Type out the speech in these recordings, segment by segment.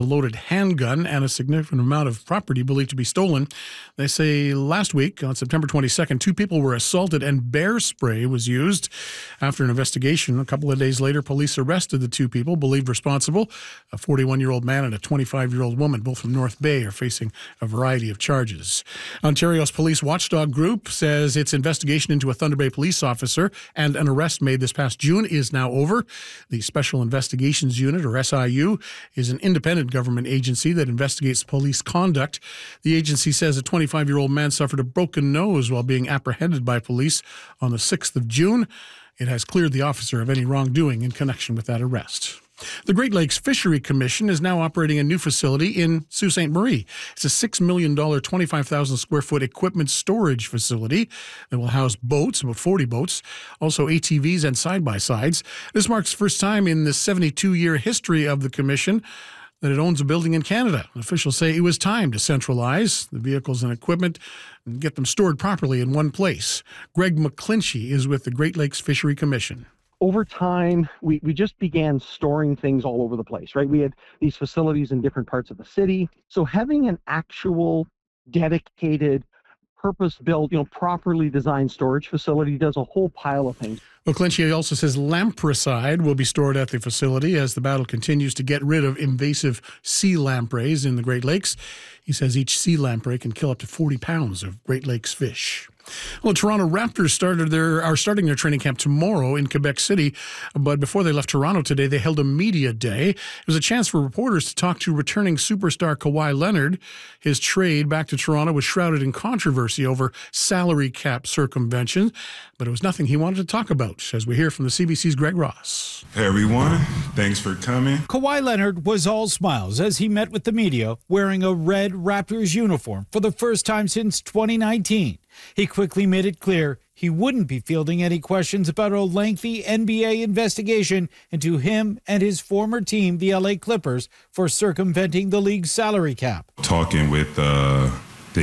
A loaded handgun and a significant amount of property believed to be stolen. They say last week, on September 22nd, 2 people were assaulted and bear spray was used. After an investigation, a couple of days later, police arrested the 2 people believed responsible. A 41-year-old man and a 25-year-old woman, both from North Bay, are facing a variety of charges. Ontario's police watchdog group says its investigation into a Thunder Bay police officer and an arrest made this past June is now over. The Special Investigations Unit, or SIU, is an independent government agency that investigates police conduct. The agency says a 25-year-old man suffered a broken nose while being apprehended by police on the 6th of June. It has cleared the officer of any wrongdoing in connection with that arrest. The Great Lakes Fishery Commission is now operating a new facility in Sault Ste. Marie. It's a $6 million, 25,000 square foot equipment storage facility that will house boats, about 40 boats, also ATVs and side-by-sides. This marks the first time in the 72-year history of the commission that it owns a building in Canada. Officials say it was time to centralize the vehicles and equipment and get them stored properly in one place. Greg McClinchy is with the Great Lakes Fishery Commission. Over time, we just began storing things all over the place, right? We had these facilities in different parts of the city. So having an actual dedicated, purpose-built, properly designed storage facility does a whole pile of things. McClinchy also says lampricide will be stored at the facility as the battle continues to get rid of invasive sea lampreys in the Great Lakes. He says each sea lamprey can kill up to 40 pounds of Great Lakes fish. Well, Toronto Raptors are starting their training camp tomorrow in Quebec City, but before they left Toronto today, they held a media day. It was a chance for reporters to talk to returning superstar Kawhi Leonard. His trade back to Toronto was shrouded in controversy over salary cap circumvention, but it was nothing he wanted to talk about, as we hear from the CBC's Greg Ross. Hey everyone, thanks for coming. Kawhi Leonard was all smiles as he met with the media wearing a red Raptors uniform for the first time since 2019. He quickly made it clear he wouldn't be fielding any questions about a lengthy NBA investigation into him and his former team, the LA Clippers, for circumventing the league's salary cap. Talking with the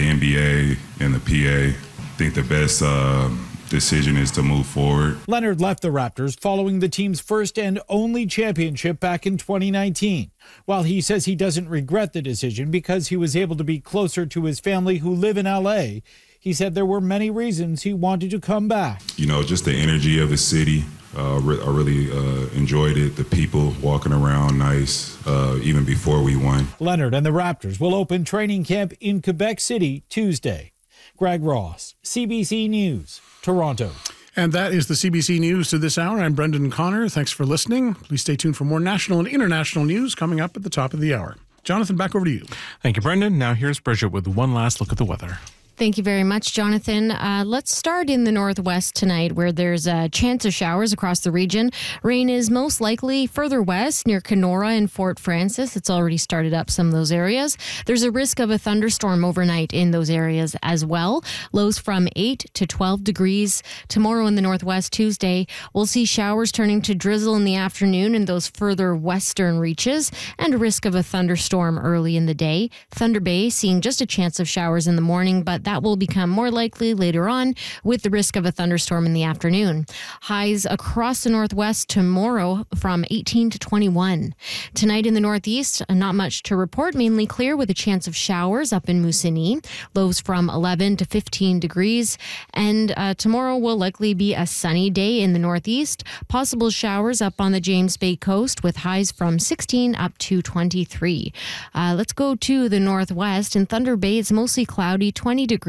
NBA and the PA, I think the best decision is to move forward. Leonard left the Raptors following the team's first and only championship back in 2019. While he says he doesn't regret the decision because he was able to be closer to his family who live in LA, he said there were many reasons he wanted to come back. Just the energy of the city. I really enjoyed it. The people walking around nice, even before we won. Leonard and the Raptors will open training camp in Quebec City Tuesday. Greg Ross, CBC News, Toronto. And that is the CBC News to this hour. I'm Brendan Connor. Thanks for listening. Please stay tuned for more national and international news coming up at the top of the hour. Jonathan, back over to you. Thank you, Brendan. Now here's Bridget with one last look at the weather. Thank you very much, Jonathan. Let's start in the northwest tonight, where there's a chance of showers across the region. Rain is most likely further west near Kenora and Fort Francis. It's already started up some of those areas. There's a risk of a thunderstorm overnight in those areas as well. Lows from 8 to 12 degrees. Tomorrow in the northwest, Tuesday, we'll see showers turning to drizzle in the afternoon in those further western reaches and a risk of a thunderstorm early in the day. Thunder Bay seeing just a chance of showers in the morning, but that will become more likely later on with the risk of a thunderstorm in the afternoon. Highs across the northwest tomorrow from 18 to 21. Tonight in the northeast, not much to report, mainly clear with a chance of showers up in Moosonee. Lows from 11 to 15 degrees. And tomorrow will likely be a sunny day in the northeast. Possible showers up on the James Bay coast with highs from 16 up to 23. Let's go to the northwest. In Thunder Bay, it's mostly cloudy, 20 degrees,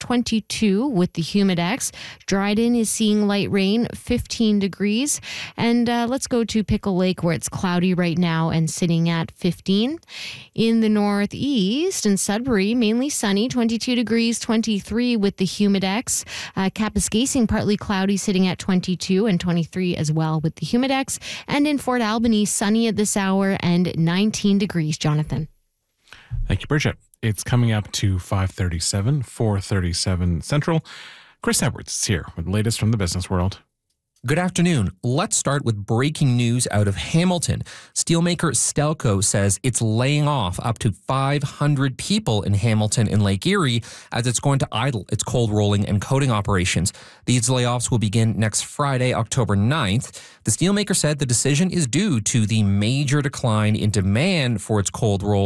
22 with the humidex. Dryden is seeing light rain, 15 degrees. And let's go to Pickle Lake, where it's cloudy right now and sitting at 15. In the northeast, in Sudbury, mainly sunny, 22 degrees, 23 with the humidex. Kapuskasing, partly cloudy, sitting at 22 and 23 as well with the humidex. And in Fort Albany, sunny at this hour and 19 degrees. Jonathan. Thank you, Bridget. It's coming up to 5:37, 4:37 Central. Chris Edwards is here with the latest from the business world. Good afternoon. Let's start with breaking news out of Hamilton. Steelmaker Stelco says it's laying off up to 500 people in Hamilton and Lake Erie as it's going to idle its cold rolling and coating operations. These layoffs will begin next Friday, October 9th. The steelmaker said the decision is due to the major decline in demand for its cold roll